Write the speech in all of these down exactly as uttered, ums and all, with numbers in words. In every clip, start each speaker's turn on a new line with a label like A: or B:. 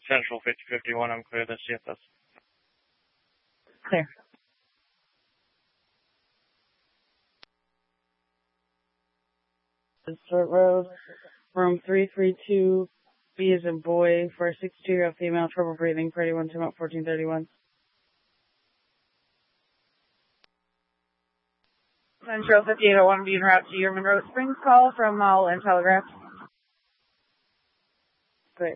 A: Central fifty fifty-one, I'm clear. That's C F S.
B: Clear. Stewart Road, room three three two, B as in boy, for a sixty-two-year-old female, trouble breathing, Freddie one, two, fourteen thirty-one. Central fifty-eight oh one, be en route to your Monroe Springs call from Mall and Telegraph. Great.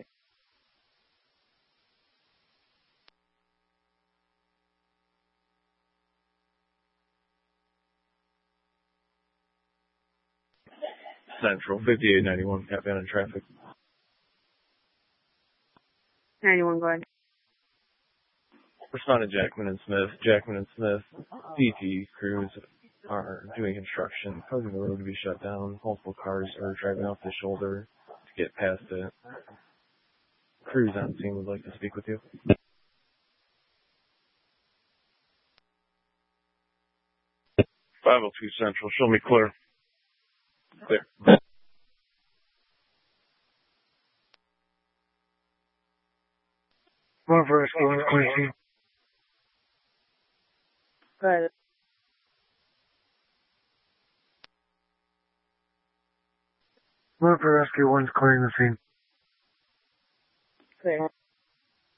C: Central fifty-eight ninety-one, outbound in traffic.
B: ninety-one, go ahead.
C: Respond to Jackman and Smith. Jackman and Smith, D T crews are doing construction, causing the road to be shut down. Multiple cars are driving off the shoulder to get past it. Crews on scene would like to speak with you.
A: five oh two Central, show me clear.
C: Clear.
D: One for rescue, one clear.
B: Go ahead.
D: One for rescue, one's clearing the scene.
B: Clear.